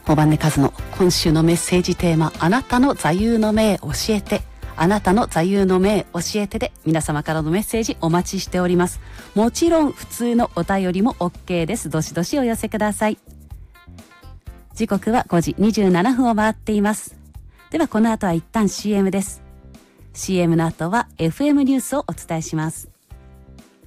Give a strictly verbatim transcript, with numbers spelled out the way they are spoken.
モバンネカズの今週のメッセージテーマ、あなたの座右の銘教えて、あなたの座右の銘教えてで皆様からのメッセージお待ちしております。もちろん普通のお便りも OK です。どしどしお寄せください。時刻はごじにじゅうななふんを回っています。ではこの後は一旦 シーエム です。 シーエム の後は エフエム ニュースをお伝えします。